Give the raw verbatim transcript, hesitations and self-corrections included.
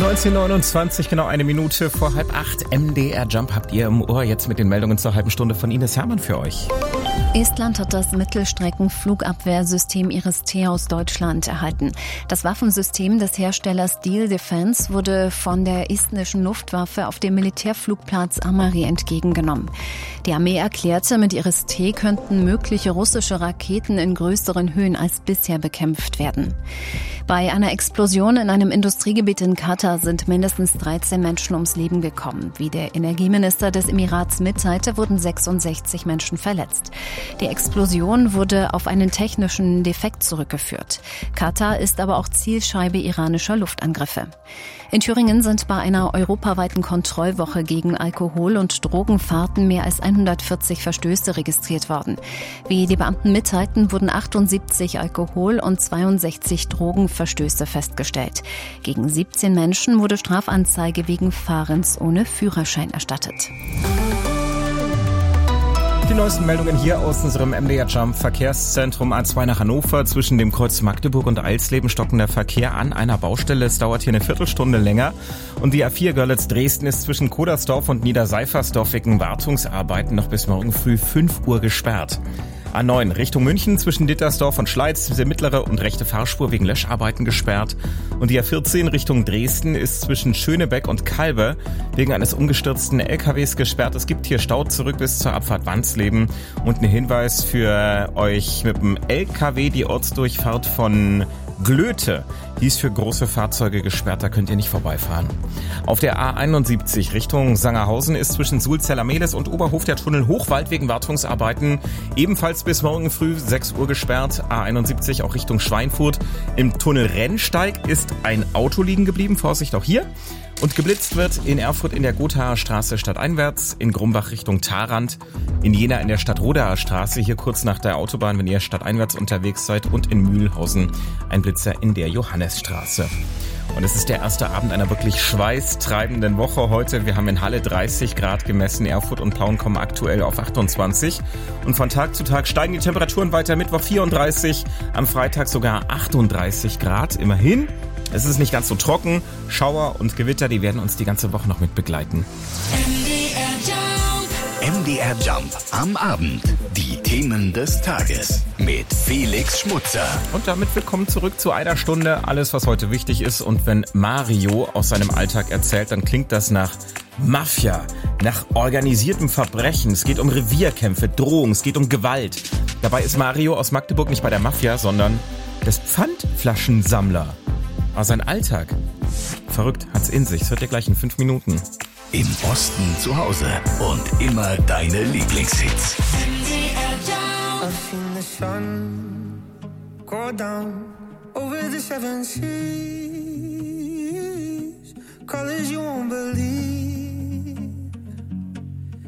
neunzehn Uhr neunundzwanzig, genau eine Minute vor halb acht. M D R Jump habt ihr im Ohr, jetzt mit den Meldungen zur halben Stunde von Ines Hermann für euch. Estland hat das Mittelstrecken-Flugabwehrsystem Iris-T aus Deutschland erhalten. Das Waffensystem des Herstellers Diehl Defence wurde von der estnischen Luftwaffe auf dem Militärflugplatz Amari entgegengenommen. Die Armee erklärte, mit Iris-T könnten mögliche russische Raketen in größeren Höhen als bisher bekämpft werden. Bei einer Explosion in einem Industriegebiet in Katar sind mindestens dreizehn Menschen ums Leben gekommen. Wie der Energieminister des Emirats mitteilte, wurden sechsundsechzig Menschen verletzt. Die Explosion wurde auf einen technischen Defekt zurückgeführt. Katar ist aber auch Zielscheibe iranischer Luftangriffe. In Thüringen sind bei einer europaweiten Kontrollwoche gegen Alkohol- und Drogenfahrten mehr als hundertvierzig Verstöße registriert worden. Wie die Beamten mitteilten, wurden achtundsiebzig Alkohol- und zweiundsechzig Drogenverstöße festgestellt. Gegen siebzehn Menschen wurde Strafanzeige wegen Fahrens ohne Führerschein erstattet. Die neuesten Meldungen hier aus unserem M D R Jump Verkehrszentrum A zwei nach Hannover. Zwischen dem Kreuz Magdeburg und Eisleben stockender Verkehr an einer Baustelle. Es dauert hier eine Viertelstunde länger. Und die A vier Görlitz-Dresden ist zwischen Kodersdorf und Niederseifersdorf wegen Wartungsarbeiten noch bis morgen früh fünf Uhr gesperrt. A neun Richtung München zwischen Dittersdorf und Schleiz, diese mittlere und rechte Fahrspur wegen Löscharbeiten gesperrt. Und die A vierzehn Richtung Dresden ist zwischen Schönebeck und Kalbe wegen eines umgestürzten L K Ws gesperrt. Es gibt hier Stau zurück bis zur Abfahrt Wansleben. Und ein Hinweis für euch mit dem L K W, die Ortsdurchfahrt von Glöte. Die ist für große Fahrzeuge gesperrt, da könnt ihr nicht vorbeifahren. Auf der A einundsiebzig Richtung Sangerhausen ist zwischen Sulzella-Mehlis und Oberhof der Tunnel Hochwald wegen Wartungsarbeiten ebenfalls bis morgen früh sechs Uhr gesperrt. A einundsiebzig auch Richtung Schweinfurt. Im Tunnel Rennsteig ist ein Auto liegen geblieben, Vorsicht auch hier. Und geblitzt wird in Erfurt in der Gothaer Straße stadteinwärts, in Grumbach Richtung Tharand, in Jena in der Stadtrodaer Straße, hier kurz nach der Autobahn, wenn ihr stadteinwärts unterwegs seid, und in Mühlhausen ein Blitzer in der Johannesstraße. Und es ist der erste Abend einer wirklich schweißtreibenden Woche heute. Wir haben in Halle dreißig Grad gemessen, Erfurt und Plauen kommen aktuell auf achtundzwanzig. Und von Tag zu Tag steigen die Temperaturen weiter, Mittwoch vierunddreißig, am Freitag sogar achtunddreißig Grad, immerhin. Es ist nicht ganz so trocken, Schauer und Gewitter, die werden uns die ganze Woche noch mit begleiten. M D R Jump am Abend. Die Themen des Tages mit Felix Schmutzer. Und damit willkommen zurück zu einer Stunde. Alles, was heute wichtig ist. Und wenn Mario aus seinem Alltag erzählt, dann klingt das nach Mafia, nach organisiertem Verbrechen. Es geht um Revierkämpfe, Drohung, es geht um Gewalt. Dabei ist Mario aus Magdeburg nicht bei der Mafia, sondern des Pfandflaschensammler. Aber sein Alltag, verrückt, hat's in sich. Das hört ihr gleich in fünf Minuten. Im Osten zu Hause und immer deine Lieblingshits. I've seen the sun go down over the seven seas. Colors you